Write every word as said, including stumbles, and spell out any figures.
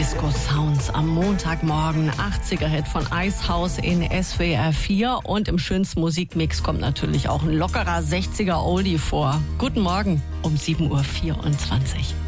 Disco Sounds am Montagmorgen. achtziger-Hit von Icehouse in S W R vier. Und im schönsten Musikmix kommt natürlich auch ein lockerer sechziger Oldie vor. Guten Morgen um sieben Uhr vierundzwanzig.